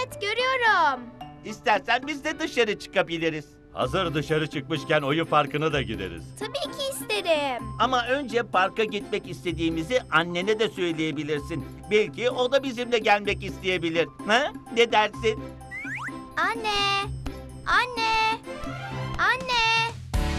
Evet, görüyorum. İstersen biz de dışarı çıkabiliriz. Hazır dışarı çıkmışken oyun parkına da gideriz. Tabii ki isterim. Ama önce parka gitmek istediğimizi annene de söyleyebilirsin. Belki o da bizimle gelmek isteyebilir. Ha? Ne dersin? Anne! Anne!